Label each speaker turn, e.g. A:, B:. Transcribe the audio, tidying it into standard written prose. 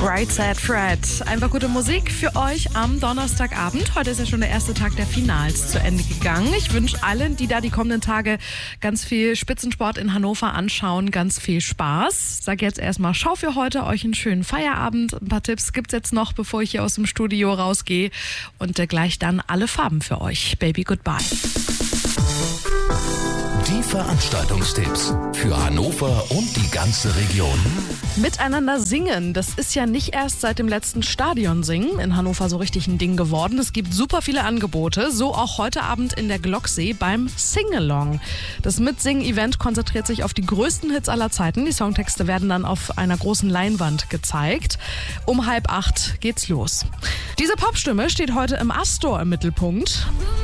A: Right Said Fred. Einfach gute Musik für euch am Donnerstagabend. Heute ist ja schon der erste Tag der Finals zu Ende gegangen. Ich wünsche allen, die da die kommenden Tage ganz viel Spitzensport in Hannover anschauen, ganz viel Spaß. Sag jetzt erstmal, schau für heute euch einen schönen Feierabend. Ein paar Tipps gibt's jetzt noch, bevor ich hier aus dem Studio rausgehe. Und gleich dann alle Farben für euch. Baby, goodbye.
B: Die Veranstaltungstipps für Hannover und die ganze Region.
A: Miteinander singen, das ist ja nicht erst seit dem letzten Stadionsingen in Hannover so richtig ein Ding geworden. Es gibt super viele Angebote, so auch heute Abend in der Glocksee beim Singalong. Das Mitsingen-Event konzentriert sich auf die größten Hits aller Zeiten. Die Songtexte werden dann auf einer großen Leinwand gezeigt. Um 7:30 geht's los. Diese Popstimme steht heute im Astor im Mittelpunkt.